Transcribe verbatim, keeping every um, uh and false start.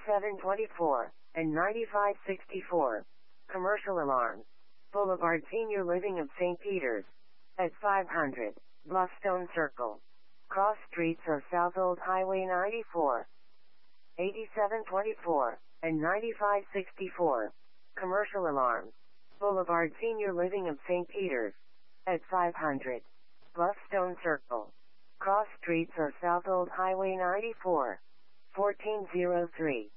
eighty-seven twenty-four, and ninety-five sixty-four. Commercial alarms. Boulevard Senior Living of Saint Peter's. At five hundred, Bluffstone Circle. Cross streets of South Old Highway ninety-four. eighty-seven twenty-four, and ninety-five sixty-four. Commercial alarms. Boulevard Senior Living of Saint Peter's. At five hundred, Bluffstone Circle. Cross streets of South Old Highway ninety-four. fourteen oh three.